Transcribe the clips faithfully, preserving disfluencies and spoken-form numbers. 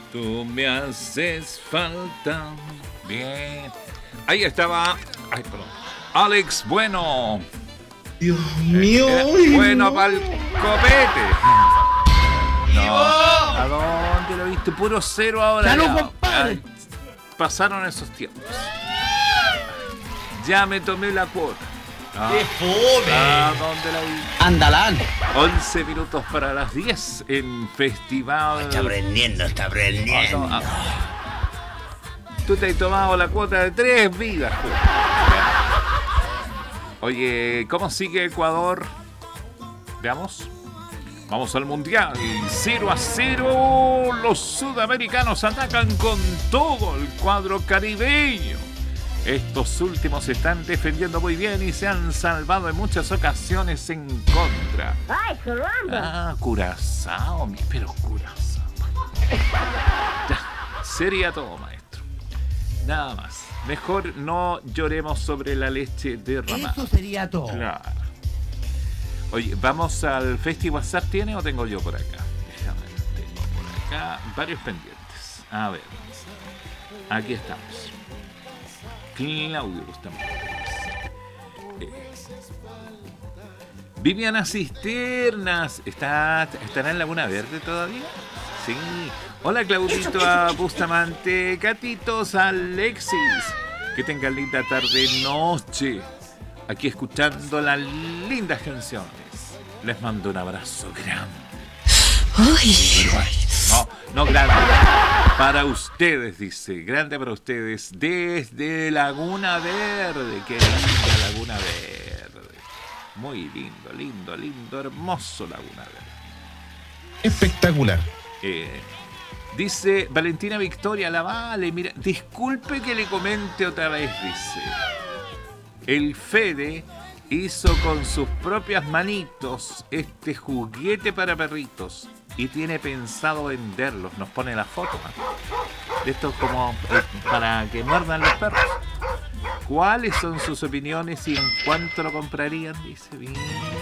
Tú me haces falta. Bien. Ahí estaba. Ay, perdón. Alex Bueno. Dios mío. Eh, bueno, para el copete. No. ¿A dónde lo viste? Puro cero ahora. ¡Salud, ya. compadre! Ay, pasaron esos tiempos. Ya me tomé la cuota. Ah, ¡Qué fome! ¿a dónde la vi? Andalán. once minutos para las diez en Festival. Está aprendiendo, está aprendiendo. Ah, no, ah. Tú te has tomado la cuota de tres vidas. Pues. Oye, ¿cómo sigue Ecuador? Veamos. Vamos al Mundial. cero a cero. Los sudamericanos atacan con todo el cuadro caribeño. Estos últimos se están defendiendo muy bien y se han salvado en muchas ocasiones en contra. ¡Ay, caramba! Ah, Curazao, mi- pero Curazao. Ya, sería todo, maestro. Nada más. Mejor no lloremos sobre la leche derramada. Eso sería todo. Claro. Oye, ¿vamos al Festi WhatsApp? ¿Tiene o tengo yo por acá? Déjame ver, tengo por acá varios pendientes. A ver. Aquí estamos. Claudio Bustamante. Eh. Viviana Cisternas. ¿Está, ¿Estará en Laguna Verde todavía? Sí. Hola, Claudito a Bustamante. Gatitos Alexis. Que tengan linda tarde, noche. Aquí escuchando las lindas canciones. Les mando un abrazo grande. No, no grande. Para ustedes, dice. Grande para ustedes. Desde Laguna Verde. Qué linda Laguna Verde. Muy lindo, lindo, lindo, hermoso Laguna Verde. Espectacular. Eh, dice Valentina Victoria, la vale. Mira, disculpe que le comente otra vez, dice. El Fede hizo con sus propias manitos este juguete para perritos y tiene pensado venderlos. Nos pone la foto, ¿no? De estos como eh, para que muerdan los perros. ¿Cuáles son sus opiniones y en cuánto lo comprarían? Dice, bien,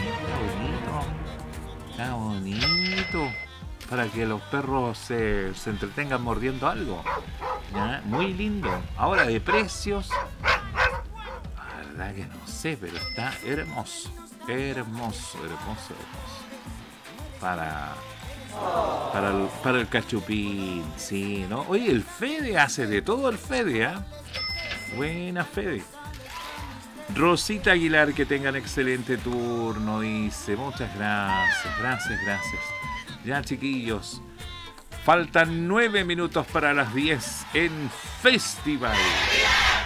está bonito. Está bonito. Para que los perros se, se entretengan mordiendo algo. ¿Ya? Muy lindo. Ahora, de precios... La verdad que no sé, pero está hermoso. Hermoso, hermoso, hermoso. Para... Para el, para el cachupín, sí, ¿no? Oye, el Fede hace de todo el Fede, ¿ah? ¿eh? Buena, Fede. Rosita Aguilar, que tengan excelente turno, dice. Muchas gracias, gracias, gracias. Ya, chiquillos. Faltan nueve minutos para las diez en Festival.